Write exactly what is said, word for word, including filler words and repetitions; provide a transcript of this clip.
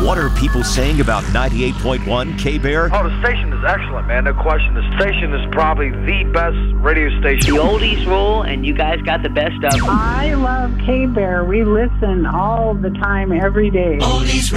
What are people saying about ninety-eight point one K-Bear? Oh, the station is excellent, man. No question. The station is probably the best radio station. The oldies rule, and you guys got the best of them. I love K-Bear. We listen all the time, every day. Oldies